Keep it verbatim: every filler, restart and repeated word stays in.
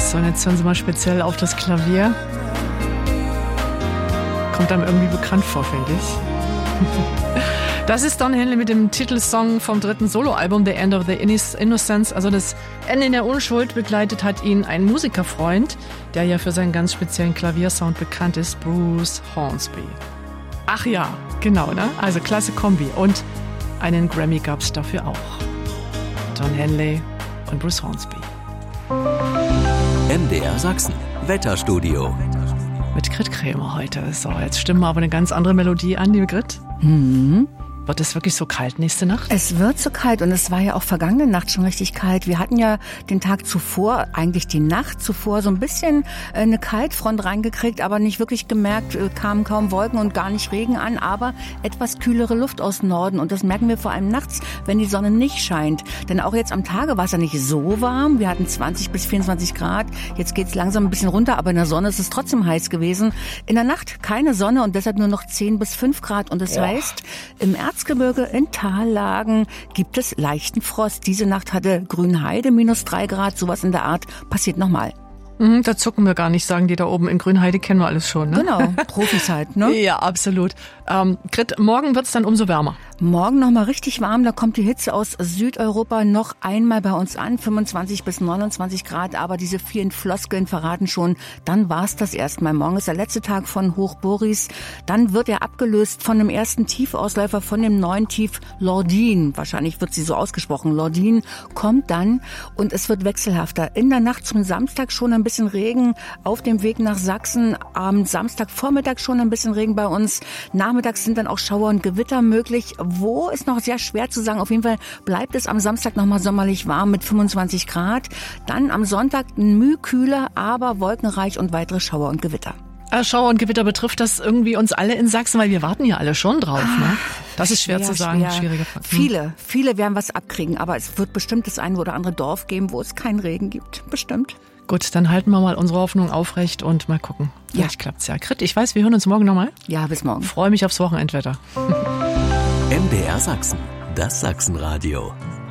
So, und jetzt hören Sie mal speziell auf das Klavier. Kommt einem irgendwie bekannt vor, finde ich. Das ist Don Henley mit dem Titelsong vom dritten Soloalbum The End of the Innocence. Also das Ende der Unschuld. Begleitet hat ihn ein Musikerfreund, der ja für seinen ganz speziellen Klaviersound bekannt ist, Bruce Hornsby. Ach ja, genau, ne? Also klasse Kombi. Und einen Grammy gab es dafür auch. Don Henley und Bruce Hornsby. M D R Sachsen, Wetterstudio. Mit Grit Krämer heute. So, jetzt stimmen wir aber eine ganz andere Melodie an, liebe Grit. Mhm. Wird es wirklich so kalt nächste Nacht? Es wird so kalt und es war ja auch vergangene Nacht schon richtig kalt. Wir hatten ja den Tag zuvor, eigentlich die Nacht zuvor, so ein bisschen eine Kaltfront reingekriegt, aber nicht wirklich gemerkt, kamen kaum Wolken und gar nicht Regen an, aber etwas kühlere Luft aus Norden. Und das merken wir vor allem nachts, wenn die Sonne nicht scheint. Denn auch jetzt am Tage war es ja nicht so warm. Wir hatten zwanzig bis vierundzwanzig Grad. Jetzt geht es langsam ein bisschen runter, aber in der Sonne ist es trotzdem heiß gewesen. In der Nacht keine Sonne und deshalb nur noch zehn bis fünf Grad. Und das ja. heißt, im Erzgebirge in Tallagen gibt es leichten Frost. Diese Nacht hatte Grünheide minus drei Grad, sowas in der Art passiert nochmal. Mhm, da zucken wir gar nicht, sagen die da oben in Grünheide, kennen wir alles schon, ne? Genau, Profis halt, ne? Ja, absolut. Ähm, Grit, morgen wird's dann umso wärmer. Morgen nochmal richtig warm, da kommt die Hitze aus Südeuropa noch einmal bei uns an, fünfundzwanzig bis neunundzwanzig Grad, aber diese vielen Floskeln verraten schon, dann war's das erstmal. Morgen ist der letzte Tag von Hoch Boris, dann wird er abgelöst von dem ersten Tiefausläufer, von dem neuen Tief Lordin, wahrscheinlich wird sie so ausgesprochen, Lordin kommt dann und es wird wechselhafter. In der Nacht zum Samstag schon ein bisschen Regen auf dem Weg nach Sachsen, am Samstagvormittag schon ein bisschen Regen bei uns, nachmittags sind dann auch Schauer und Gewitter möglich. Wo ist noch sehr schwer zu sagen. Auf jeden Fall bleibt es am Samstag nochmal sommerlich warm mit fünfundzwanzig Grad. Dann am Sonntag ein Mühe kühler, aber wolkenreich und weitere Schauer und Gewitter. Schauer und Gewitter betrifft das irgendwie uns alle in Sachsen, weil wir warten ja alle schon drauf. Ah, ne? Das ist schwer, schwer zu sagen. Schwer. Schwierige Frage. Viele, viele werden was abkriegen, aber es wird bestimmt das eine oder andere Dorf geben, wo es keinen Regen gibt. Bestimmt. Gut, dann halten wir mal unsere Hoffnung aufrecht und mal gucken. Vielleicht ja. klappt's ja. Grit, ich weiß, wir hören uns morgen nochmal. Ja, bis morgen. Freue mich aufs Wochenendwetter. M D R Sachsen, das Sachsenradio.